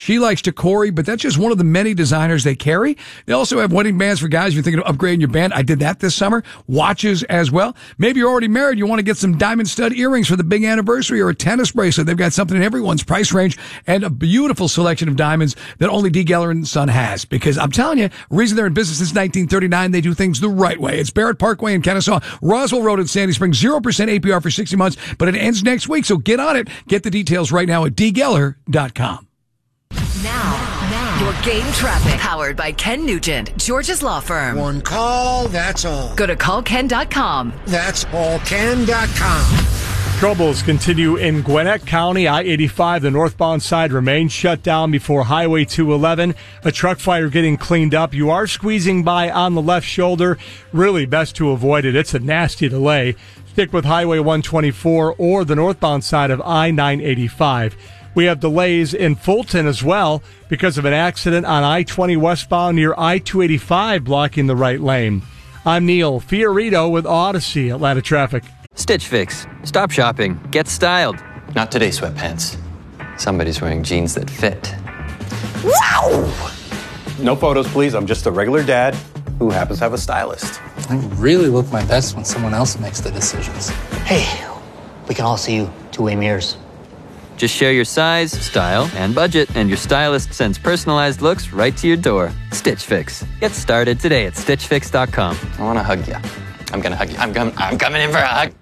She likes Tacori, but that's just one of the many designers they carry. They also have wedding bands for guys if you're thinking of upgrading your band. I did that this summer. Watches as well. Maybe you're already married. You want to get some diamond stud earrings for the big anniversary or a tennis bracelet. They've got something in everyone's price range and a beautiful selection of diamonds that only D. Geller & Son has. Because I'm telling you, the reason they're in business since 1939, they do things the right way. It's Barrett Parkway in Kennesaw, Roswell Road in Sandy Springs, 0% APR for 60 months, but it ends next week, so get on it. Get the details right now at dgeller.com. Now, your game traffic. Powered by Ken Nugent, George's Law Firm. One call, that's all. Go to callken.com. That's allken.com. Troubles continue in Gwinnett County. I-85, the northbound side remains shut down before Highway 211. A truck fire getting cleaned up. You are squeezing by on the left shoulder. Really best to avoid it. It's a nasty delay. Stick with Highway 124 or the northbound side of I-985. We have delays in Fulton as well because of an accident on I-20 westbound near I-285 blocking the right lane. I'm Neil Fiorito with Odyssey Atlanta Traffic. Stitch Fix. Stop shopping. Get styled. Not today, sweatpants. Somebody's wearing jeans that fit. Wow! No photos, please. I'm just a regular dad who happens to have a stylist. I really look my best when someone else makes the decisions. Hey, we can all see you two-way mirrors. Just share your size, style, and budget, and your stylist sends personalized looks right to your door. Stitch Fix. Get started today at StitchFix.com. I want to hug you. I'm going to hug you. I'm coming in for a hug.